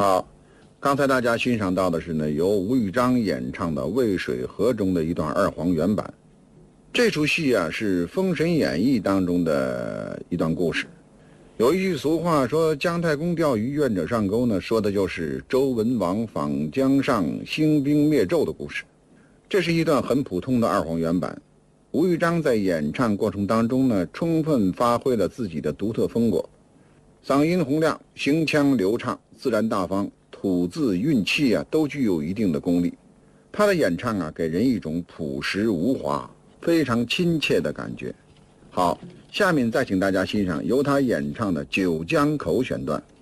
好，刚才大家欣赏到的是呢，由吴玉章演唱的《渭水河》中的一段二黄原版。这出戏啊是《封神演义》当中的一段故事。有一句俗话说姜太公钓鱼愿者上钩呢，说的就是周文王访姜尚兴兵灭纣的故事。这是一段很普通的二黄原版。吴玉章在演唱过程当中呢，充分发挥了自己的独特风格，嗓音洪亮，行腔流畅，自然大方，吐字韵气啊都具有一定的功力。他的演唱啊给人一种朴实无华，非常亲切的感觉。好，下面再请大家欣赏由他演唱的《九江口》选段。